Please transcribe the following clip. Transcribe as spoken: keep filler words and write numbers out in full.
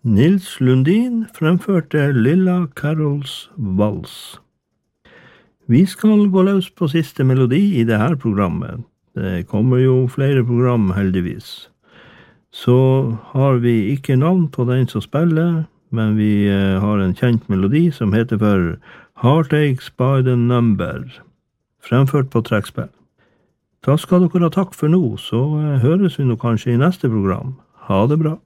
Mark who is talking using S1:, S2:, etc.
S1: Nils Lundin fremførte Lilla Carols vals. Vi skal gå løs på siste melodi i det her programmet. Det kommer jo flere program heldigvis. Så har vi ikke navn på den som spiller, men vi har en kjent melodi som heter for Heartaches by the Number, fremført på trekkspill. Da skal dere ha takk for nå, så høres vi nå kanskje i neste program. Ha det bra.